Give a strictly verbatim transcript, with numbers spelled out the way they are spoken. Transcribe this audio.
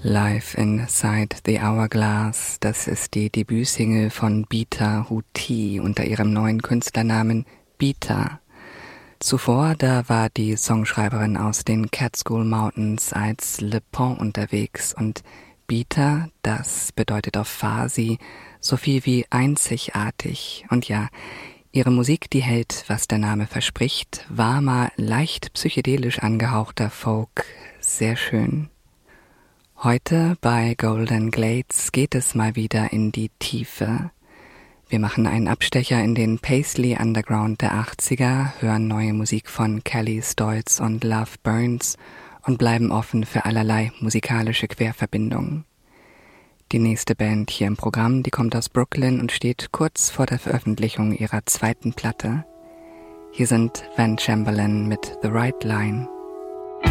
Live Inside the Hourglass, das ist die Debütsingle von Bita Huti unter ihrem neuen Künstlernamen Bita. Zuvor, da war die Songschreiberin aus den Catskill Mountains als Le Pont unterwegs und Bita, das bedeutet auf Farsi so viel wie einzigartig. Und ja, ihre Musik, die hält, was der Name verspricht, warmer, leicht psychedelisch angehauchter Folk, sehr schön. Heute bei Golden Glades geht es mal wieder in die Tiefe. Wir machen einen Abstecher in den Paisley Underground der achtziger, hören neue Musik von Kelly Stoltz und Love Burns und bleiben offen für allerlei musikalische Querverbindungen. Die nächste Band hier im Programm, die kommt aus Brooklyn und steht kurz vor der Veröffentlichung ihrer zweiten Platte. Hier sind Van Chamberlain mit The Right Line.